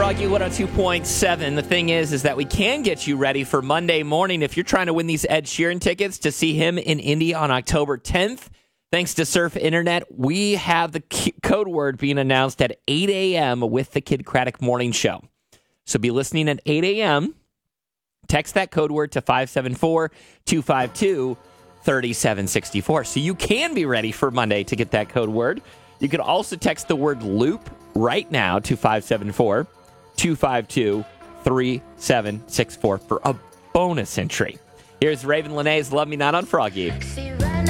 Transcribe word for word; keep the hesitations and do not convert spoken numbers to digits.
Froggy one oh two point seven. The thing is, is that we can get you ready for Monday morning if you're trying to win these Ed Sheeran tickets to see him in Indy on October tenth. Thanks to Surf Internet, we have the c- code word being announced at eight a.m. with the Kid Craddock Morning Show. So be listening at eight a.m. Text that code word to five seven four, two five two, three seven six four. So you can be ready for Monday to get that code word. You can also text the word loop right now to five seven four, two five two, three seven six four for a bonus entry. Here's Raven Lenae's Love Me Not on Froggy.